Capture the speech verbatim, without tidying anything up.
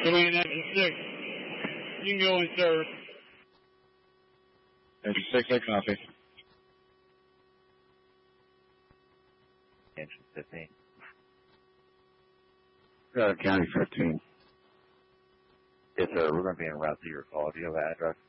Command after six. You can go in service. After six, I copy. Engine fifteen. Uh, County fifteen. Yes, sir. We're going to be en route to your call. Do you have an address?